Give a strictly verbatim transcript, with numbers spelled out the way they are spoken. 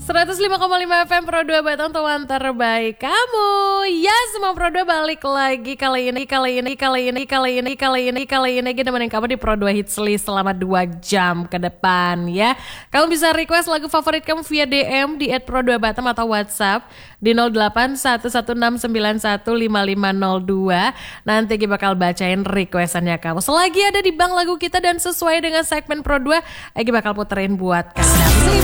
seratus lima koma lima F M Pro dua Batam, teman terbaik kamu. Ya, semua Pro dua balik lagi kali ini, kali ini, kali ini, kali ini, kali ini, kali ini kita nemenin kamu di Pro dua Hits List selama dua jam ke depan ya. Kamu bisa request lagu favorit kamu via D M di et pro dua batam atau WhatsApp di nol delapan satu satu enam sembilan satu lima lima nol dua. Nanti kita bakal bacain requestannya kamu. Selagi ada di bank lagu kita dan sesuai dengan segmen Pro dua, kita bakal puterin buat kamu.